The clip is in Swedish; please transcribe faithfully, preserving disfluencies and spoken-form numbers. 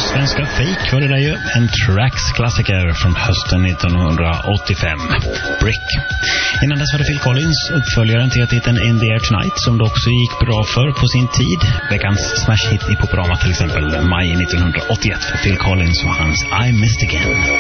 svenska Fake var det där ju. En Tracks-klassiker från hösten nittonhundraåttiofem. Brick. Innan dess var det Phil Collins, uppföljaren till titeln In the Air Tonight, som det också gick bra för på sin tid. Veckans smash hit i Poprama till exempel, maj nittonhundraåttioett för Phil Collins och hans I Missed Again.